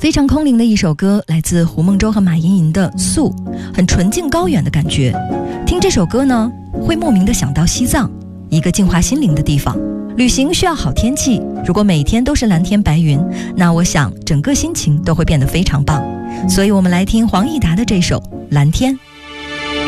非常空灵的一首歌，来自胡梦舟和马莹莹的《素》，很纯净高远的感觉。听这首歌呢，会莫名的想到西藏，一个净化心灵的地方。旅行需要好天气，如果每天都是蓝天白云，那我想整个心情都会变得非常棒。所以我们来听黄义达的这首《蓝天》。